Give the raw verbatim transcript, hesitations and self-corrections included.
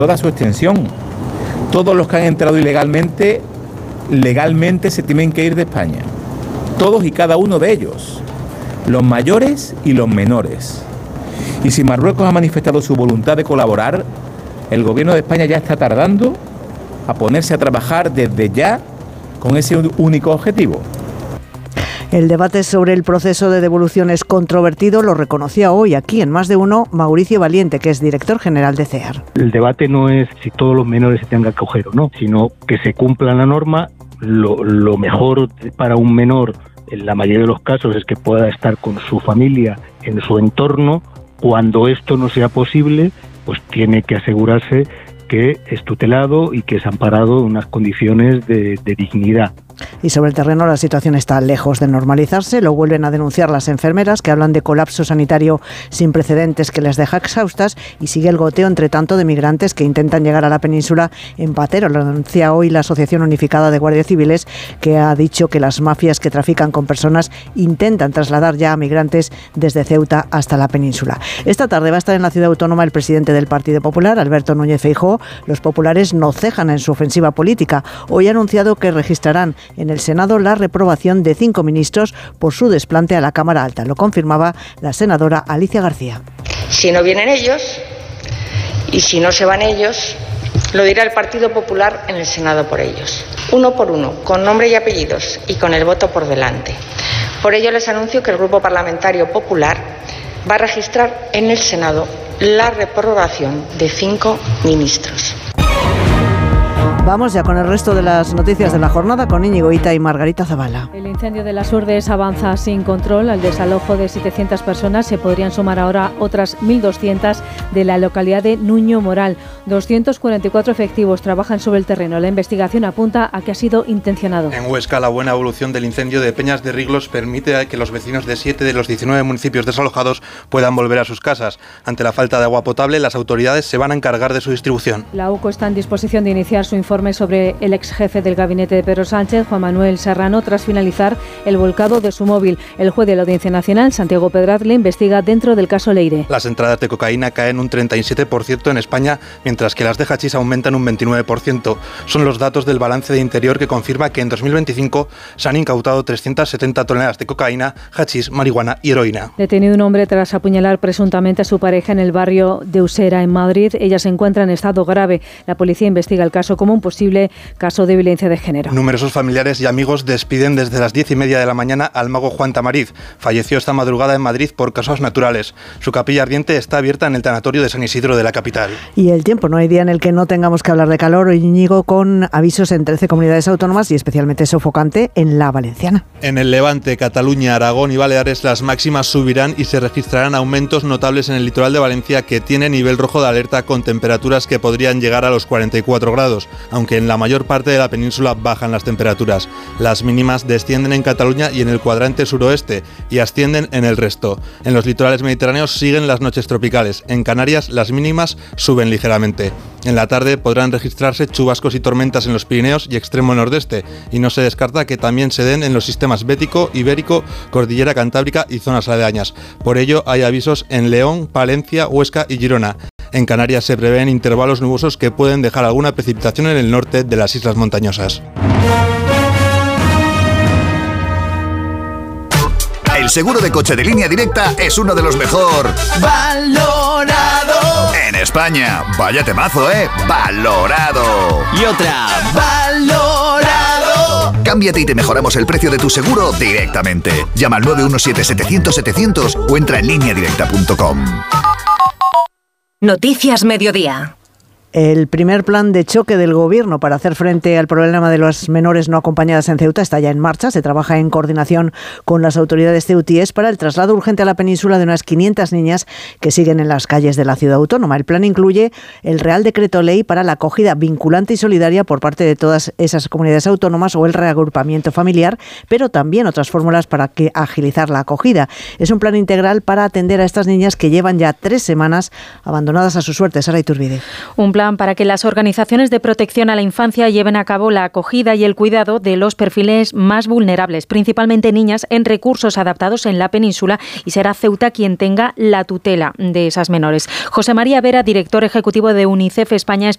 toda su extensión. Todos los que han entrado ilegalmente, legalmente se tienen que ir de España. Todos y cada uno de ellos, los mayores y los menores. Y si Marruecos ha manifestado su voluntad de colaborar, el gobierno de España ya está tardando a ponerse a trabajar desde ya con ese único objetivo. El debate sobre el proceso de devolución es controvertido, lo reconocía hoy aquí en Más de Uno Mauricio Valiente, que es director general de CEAR. El debate no es si todos los menores se tengan que acoger o no, sino que se cumpla la norma. Lo, lo mejor para un menor, en la mayoría de los casos, es que pueda estar con su familia en su entorno. Cuando esto no sea posible, pues tiene que asegurarse que es tutelado y que es amparado en unas condiciones de, de dignidad. Y sobre el terreno la situación está lejos de normalizarse, lo vuelven a denunciar las enfermeras, que hablan de colapso sanitario sin precedentes que les deja exhaustas, y sigue el goteo entre tanto de migrantes que intentan llegar a la península en patero. Lo denuncia hoy la Asociación Unificada de Guardias Civiles, que ha dicho que las mafias que trafican con personas intentan trasladar ya a migrantes desde Ceuta hasta la península. Esta tarde va a estar en la ciudad autónoma el presidente del Partido Popular, Alberto Núñez Feijóo. Los populares no cejan en su ofensiva política. Hoy ha anunciado que registrarán en el Senado la reprobación de cinco ministros por su desplante a la Cámara Alta. Lo confirmaba la senadora Alicia García. Si no vienen ellos y si no se van ellos, lo dirá el Partido Popular en el Senado por ellos, uno por uno, con nombre y apellidos y con el voto por delante. Por ello les anuncio que el Grupo Parlamentario Popular va a registrar en el Senado la reprobación de cinco ministros. Vamos ya con el resto de las noticias de la jornada con Íñigo Ita y Margarita Zavala. El incendio de las Urdes avanza sin control. Al desalojo de setecientas personas se podrían sumar ahora otras mil doscientas de la localidad de Nuño Moral. doscientos cuarenta y cuatro efectivos trabajan sobre el terreno. La investigación apunta a que ha sido intencionado. En Huesca, la buena evolución del incendio de Peñas de Riglos permite que los vecinos de siete de los diecinueve municipios desalojados puedan volver a sus casas. Ante la falta de agua potable, las autoridades se van a encargar de su distribución. La U C O está en disposición de iniciar su informe sobre el ex jefe del gabinete de Pedro Sánchez, Juan Manuel Serrano, tras finalizar el volcado de su móvil. El juez de la Audiencia Nacional, Santiago Pedraz, le investiga dentro del caso Leire. Las entradas de cocaína caen un treinta y siete por ciento en España, mientras que las de hachís aumentan un veintinueve por ciento. Son los datos del balance de Interior, que confirma que en dos mil veinticinco se han incautado trescientas setenta toneladas de cocaína, hachís, marihuana y heroína. Detenido un hombre tras apuñalar presuntamente a su pareja en el barrio de Usera, en Madrid. Ella se encuentra en estado grave. La policía investiga el caso como un posible caso de violencia de género. Numerosos familiares y amigos despiden desde las diez y media de la mañana al mago Juan Tamariz. Falleció esta madrugada en Madrid por causas naturales. Su capilla ardiente está abierta en el tanatorio de San Isidro de la capital. Y el tiempo, no hay día en el que no tengamos que hablar de calor. Hoy, Íñigo, con avisos en trece comunidades autónomas y especialmente sofocante en la valenciana. En el Levante, Cataluña, Aragón y Baleares las máximas subirán y se registrarán aumentos notables en el litoral de Valencia, que tiene nivel rojo de alerta con temperaturas que podrían llegar a los cuarenta y cuatro grados, aunque en la mayor parte de la península bajan las temperaturas. Las mínimas descienden en Cataluña y en el cuadrante suroeste y ascienden en el resto. En los litorales mediterráneos siguen las noches tropicales. En Canarias las mínimas suben ligeramente. En la tarde podrán registrarse chubascos y tormentas en los Pirineos y extremo nordeste, y no se descarta que también se den en los sistemas Bético, Ibérico, Cordillera Cantábrica y zonas aledañas. Por ello hay avisos en León, Palencia, Huesca y Girona. En Canarias se prevén intervalos nubosos que pueden dejar alguna precipitación en el norte de las islas montañosas. El seguro de coche de Línea Directa es uno de los mejor valorado en España. Vaya temazo, ¿eh? Valorado. Y otra, valorado. Cámbiate y te mejoramos el precio de tu seguro directamente. Llama al nueve uno siete, setecientos, setecientos o entra en línea directa punto com. Noticias Mediodía. El primer plan de choque del Gobierno para hacer frente al problema de las menores no acompañadas en Ceuta está ya en marcha. Se trabaja en coordinación con las autoridades ceutíes para el traslado urgente a la península de unas quinientas niñas que siguen en las calles de la ciudad autónoma. El plan incluye el Real Decreto Ley para la acogida vinculante y solidaria por parte de todas esas comunidades autónomas o el reagrupamiento familiar, pero también otras fórmulas para que agilizar la acogida. Es un plan integral para atender a estas niñas que llevan ya tres semanas abandonadas a su suerte. Sara Iturbide. Un plan para que las organizaciones de protección a la infancia lleven a cabo la acogida y el cuidado de los perfiles más vulnerables, principalmente niñas, en recursos adaptados en la península, y será Ceuta quien tenga la tutela de esas menores. José María Vera, director ejecutivo de UNICEF España,